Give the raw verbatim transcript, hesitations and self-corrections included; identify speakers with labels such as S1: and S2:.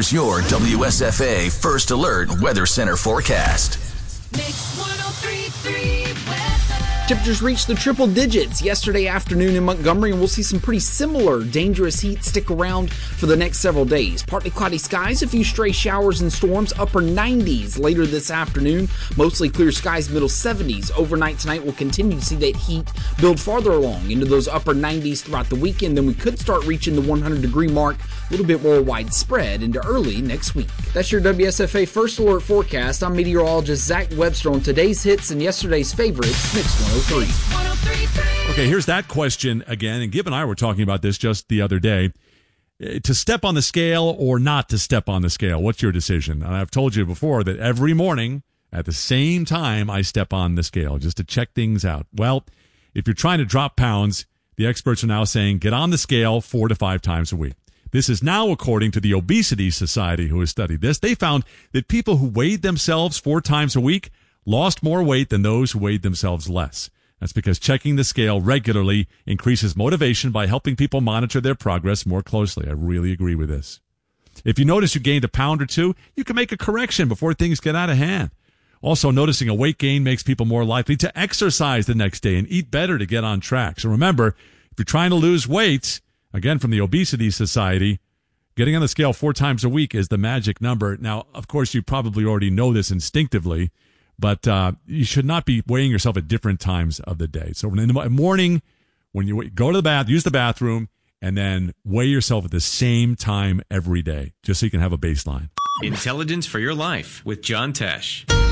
S1: Here's your W S F A First Alert Weather Center forecast.
S2: Mix one oh three point three weather.
S3: Temperatures reached the triple digits yesterday afternoon in Montgomery, and we'll see some pretty similar dangerous heat stick around for the next several days. Partly cloudy skies, a few stray showers and storms, upper nineties later this afternoon. Mostly clear skies, middle seventies. Overnight tonight, we'll continue to see that heat build farther along into those upper nineties throughout the weekend. Then we could start reaching the one hundred degree mark a little bit more widespread into early next week. That's your W S F A First Alert forecast. I'm meteorologist Zach Webster on today's hits and yesterday's favorites, Mix one oh three.
S4: Okay, here's that question again. And Gib and I were talking about this just the other day. To step on the scale or not to step on the scale, what's your decision? And I've told you before that every morning at the same time I step on the scale just to check things out. Well, if you're trying to drop pounds, the experts are now saying get on the scale four to five times a week. This is now according to the Obesity Society, who has studied this. They found that people who weighed themselves four times a week lost more weight than those who weighed themselves less. That's because checking the scale regularly increases motivation by helping people monitor their progress more closely. I really agree with this. If you notice you gained a pound or two, you can make a correction before things get out of hand. Also, noticing a weight gain makes people more likely to exercise the next day and eat better to get on track. So remember, if you're trying to lose weight, again, from the Obesity Society, getting on the scale four times a week is the magic number. Now, of course, you probably already know this instinctively, but uh, you should not be weighing yourself at different times of the day. So in the morning, when you go to the bath, use the bathroom, and then weigh yourself at the same time every day, just so you can have a baseline.
S5: Intelligence for your life with John Tesh.